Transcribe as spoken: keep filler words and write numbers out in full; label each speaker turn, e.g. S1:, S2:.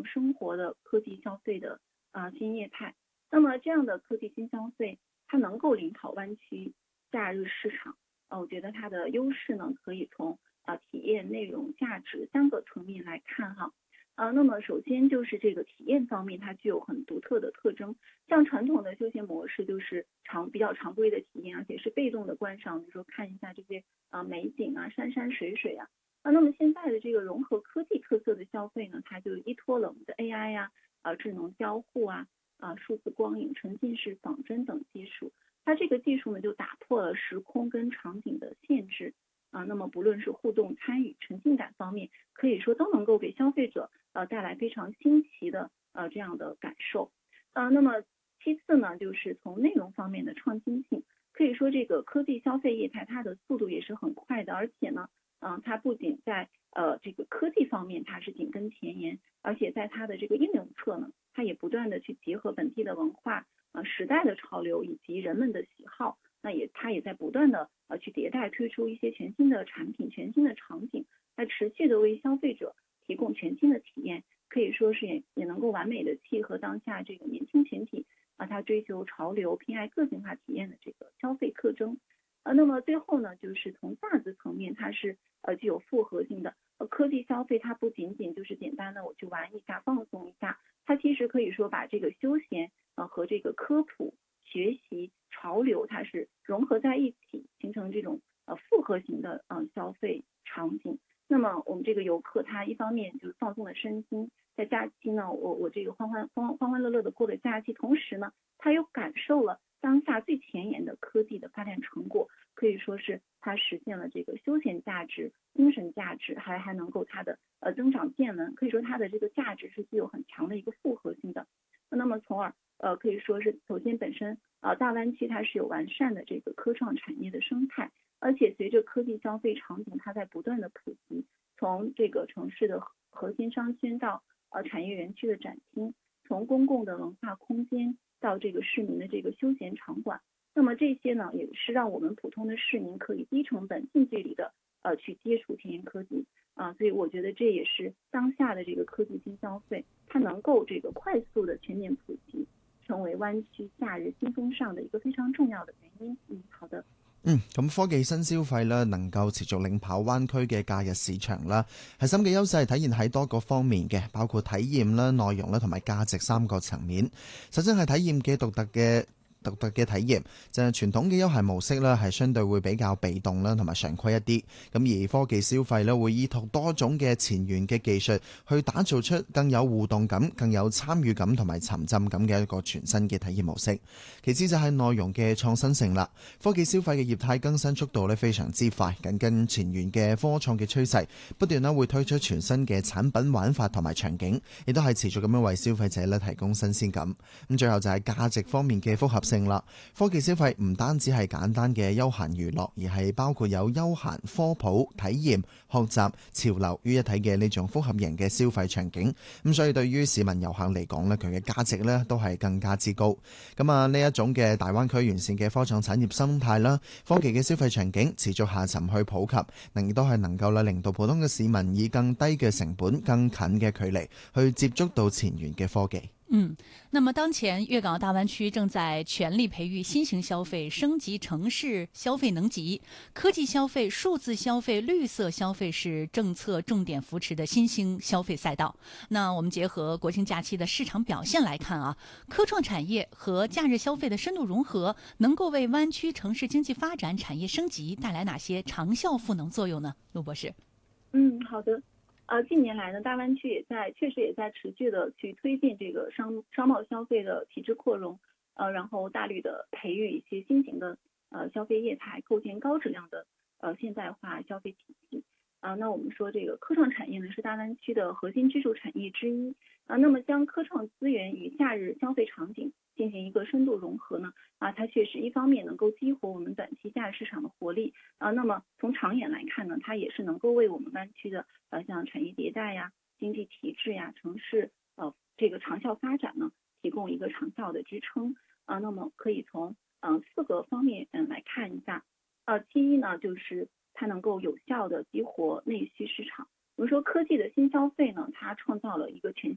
S1: 生活的科技消费的呃新业态。那么这样的科技新消费，它能够领跑湾区假日市场。呃，我觉得它的优势呢，可以从呃体验、内容、价值三个层面来看哈。呃，那么首先就是这个体验方面，它具有很独特的特征。像传统的休闲模式就是常比较常规的体验，而且是被动的观赏，比如说看一下这些呃美景啊、山山水水啊。啊，那么现在的这个融合科技特色的消费呢，它就依托了我们的 A I 呀、啊、呃智能交互啊、啊数字光影、沉浸式仿真等技术。它这个技术呢，就打破了时空跟场景的限制。啊，那么不论是互动、参与、沉浸感方面，可以说都能够给消费者呃带来非常新奇的呃这样的感受。呃，那么其次呢，就是从内容方面的创新性，可以说这个科技消费业态它的速度也是很快的，而且呢，嗯、呃，它不仅在呃这个科技方面它是紧跟前沿，而且在它的这个应用侧呢，它也不断的去结合本地的文化、呃时代的潮流以及人们的喜好。那也它也在不断的呃去迭代推出一些全新的产品、全新的场景，来持续的为消费者提供全新的体验，可以说是也也能够完美的契合当下这个年轻群体啊，他追求潮流、偏爱个性化体验的这个消费特征。呃，那么最后呢，就是从价值层面，它是呃具有复合性的。呃，科技消费它不仅仅就是简单的我去玩一下、放松一下，它其实可以说把这个休闲呃和这个科普、学习、潮流，它是融合在一起，形成这种呃复合型的呃消费场景。那么我们这个游客他一方面就是放松了身心，在假期呢，我我这个欢欢欢欢欢乐乐的过了假期，同时呢，他又感受了当下最前沿的科技的发展成果，可以说是它实现了这个休闲价值、精神价值，还还能够它的呃增长见闻，可以说它的这个价值是具有很强的一个复合性的。那么从而呃可以说是首先本身呃大湾区它是有完善的这个科创产业的生态，而且随着科技消费场景它在不断的普及，从这个城市的核心商圈到呃产业园区的展厅，从公共的文化空间到这个市民的这个休闲场馆，那么这些呢也是让我们普通的市民可以低成本近距离的呃去接触田园科技啊，所以我觉得这也是当下的这个科技新消费它能够这个快速的全面普及，成为湾区假日新风尚的一个非常重要的原因。嗯，好的。
S2: 嗯，咁科技新消費咧，能夠持續領跑灣區嘅假日市場啦。核心嘅優勢體現喺多個方面嘅，包括體驗啦、內容啦同埋價值三個層面。首先係體驗嘅獨特嘅獨特嘅體驗，就係傳統嘅休閒模式啦，係相對會比較被動啦，同埋常規一啲。咁而科技消費咧，會依託多種嘅前沿嘅技術，去打造出更有互動感、更有參與感同埋沉浸感嘅一個全新嘅體驗模式。其次就係內容嘅創新性啦，科技消費嘅業態更新速度咧非常之快，緊跟前沿嘅科創嘅趨勢，不斷咧會推出全新嘅產品玩法同埋場景，亦都係持續咁樣為消費者咧提供新鮮感。咁最後就係價值方面嘅複合性啦，科技消費唔單止係簡單嘅休閒娛樂，而係包括有休閒、科普、體驗、學習、潮流於一體嘅呢種複合型嘅消費場景。咁所以對於市民遊客嚟講咧，佢嘅價值咧都係更加之高。咁啊呢一種嘅大灣區完善嘅科創產業生態啦，科技嘅消費場景持續下沉去普及，亦都係能夠啦令到普通嘅市民以更低嘅成本、更近嘅距離去接觸到前沿嘅科技。
S3: 嗯，那么当前粤港澳大湾区正在全力培育新型消费、升级城市消费能级、科技消费、数字消费、绿色消费是政策重点扶持的新兴消费赛道。那我们结合国庆假期的市场表现来看啊，科创产业和假日消费的深度融合，能够为湾区城市经济发展、产业升级带来哪些长效赋能作用呢？陆博士。
S1: 嗯，好的。呃，近年来呢，大湾区也在确实也在持续的去推进这个商商贸消费的体制扩容，呃，然后大力的培育一些新型的呃消费业态，构建高质量的呃现代化消费体系。啊、呃，那我们说这个科创产业呢是大湾区的核心支柱产业之一啊、呃，那么将科创资源与假日消费场景进行一个深度融合呢，啊，它确实一方面能够激活我们短期假日市场的活力啊，那么从长远来看呢，它也是能够为我们湾区的呃像产业迭代呀、经济提质呀、城市呃这个长效发展呢提供一个长效的支撑啊。那么可以从嗯、呃、四个方面嗯来看一下，呃，其一呢就是它能够有效的激活内需市场。比如说科技的新消费呢，它创造了一个全